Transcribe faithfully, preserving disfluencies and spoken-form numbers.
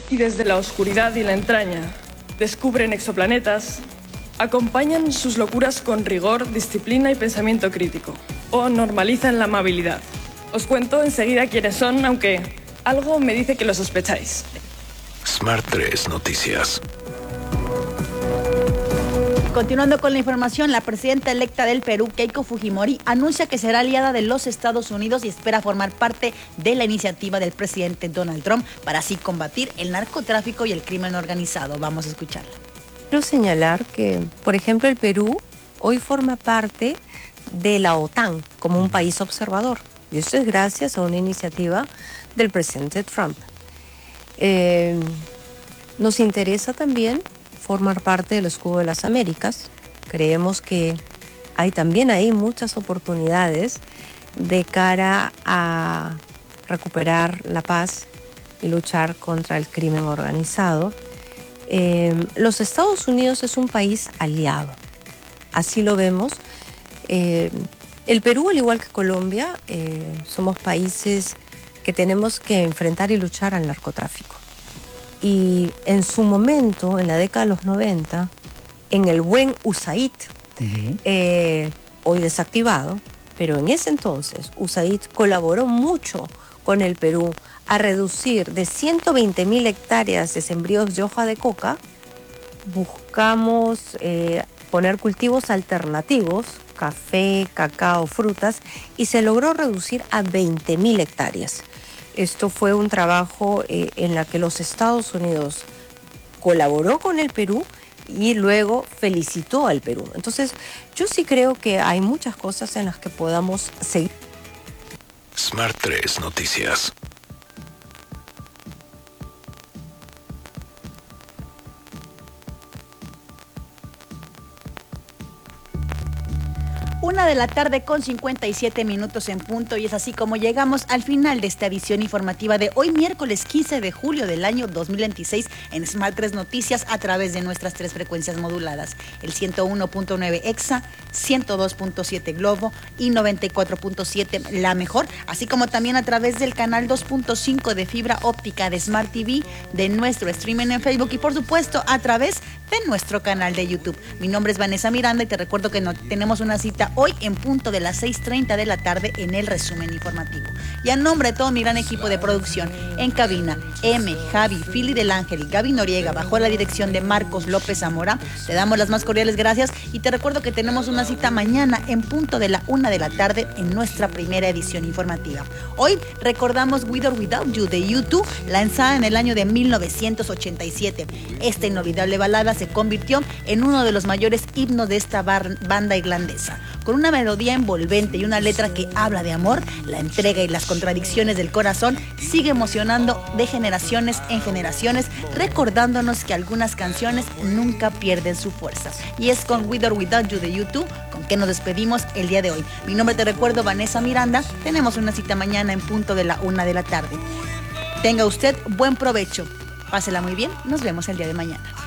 y desde la oscuridad y la entraña descubren exoplanetas, acompañan sus locuras con rigor, disciplina y pensamiento crítico, o normalizan la amabilidad. Os cuento enseguida quiénes son, aunque algo me dice que lo sospecháis. Smart tres Noticias. Continuando con la información, la presidenta electa del Perú, Keiko Fujimori, anuncia que será aliada de los Estados Unidos y espera formar parte de la iniciativa del presidente Donald Trump para así combatir el narcotráfico y el crimen organizado. Vamos a escucharla. Quiero señalar que, por ejemplo, el Perú hoy forma parte de la OTAN como un país observador. Y esto es gracias a una iniciativa del presidente Trump. Eh, nos interesa también formar parte del Escudo de las Américas. Creemos que hay también ahí muchas oportunidades de cara a recuperar la paz y luchar contra el crimen organizado. Eh, los Estados Unidos es un país aliado, así lo vemos. Eh, el Perú, al igual que Colombia, eh, somos países que tenemos que enfrentar y luchar al narcotráfico. Y en su momento, en la década de los noventa, en el buen U S A I D, uh-huh. eh, hoy desactivado, pero en ese entonces U S A I D colaboró mucho con el Perú a reducir de ciento veinte mil hectáreas de sembríos de hoja de coca. Buscamos eh, poner cultivos alternativos, café, cacao, frutas, y se logró reducir a veinte mil hectáreas. Esto fue un trabajo eh, en la que los Estados Unidos colaboró con el Perú y luego felicitó al Perú. Entonces, yo sí creo que hay muchas cosas en las que podamos seguir. Smart tres Noticias. Una de la tarde con cincuenta y siete minutos en punto, y es así como llegamos al final de esta edición informativa de hoy miércoles quince de julio del año dos mil veintiséis en Smart tres Noticias a través de nuestras tres frecuencias moduladas, el ciento uno punto nueve Exa, ciento dos punto siete Globo y noventa y cuatro punto siete La Mejor, así como también a través del canal dos punto cinco de fibra óptica de Smart T V, de nuestro streaming en Facebook y por supuesto a través de nuestro canal de YouTube. Mi nombre es Vanessa Miranda y te recuerdo que no, tenemos una cita hoy en punto de las seis treinta de la tarde en el resumen informativo. Y a nombre de todo mi gran equipo de producción, en cabina, M, Javi, Fili del Ángel y Gaby Noriega, bajo la dirección de Marcos López Zamora, te damos las más cordiales gracias y te recuerdo que tenemos una cita mañana en punto de la una de la tarde en nuestra primera edición informativa. Hoy recordamos With or Without You de U dos, lanzada en el año de mil novecientos ochenta y siete. Esta inolvidable balada se convirtió en uno de los mayores himnos de esta bar- banda irlandesa. Con una melodía envolvente y una letra que habla de amor, la entrega y las contradicciones del corazón sigue emocionando de generaciones en generaciones, recordándonos que algunas canciones nunca pierden su fuerza. Y es con With or Without You de U dos con que nos despedimos el día de hoy. Mi nombre, te recuerdo, Vanessa Miranda. Tenemos una cita mañana en punto de la una de la tarde. Tenga usted buen provecho. Pásela muy bien. Nos vemos el día de mañana.